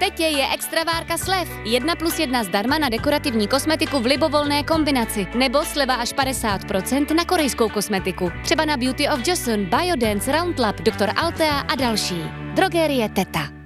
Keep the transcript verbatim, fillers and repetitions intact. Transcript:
Tetě je extravárka slev. Jedna plus jedna zdarma na dekorativní kosmetiku v libovolné kombinaci. Nebo sleva až padesát procent na korejskou kosmetiku. Třeba na Beauty of Joseon, Biodance, Roundlab, doktor Althea a další. Drogerie Teta.